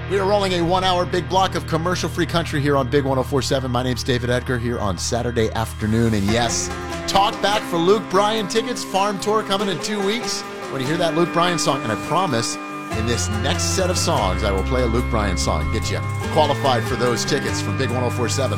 We are rolling a 1-hour big block of commercial-free country here on Big 104.7. My name's David Edgar here on Saturday afternoon. And yes, talk back for Luke Bryan tickets. Farm Tour coming in 2 weeks. When you hear that Luke Bryan song, and I promise in this next set of songs, I will play a Luke Bryan song. Get you qualified for those tickets from Big 104.7.